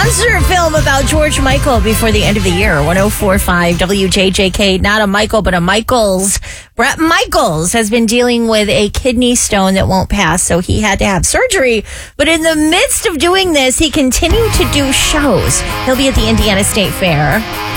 concert film about George Michael before the end of the year. 104.5 WJJK. Not a Michael, but a Michaels. Bret Michaels has been dealing with a kidney stone that won't pass, so he had to have surgery. But in the midst of doing this, he continued to do shows. He'll be at the Indiana State Fair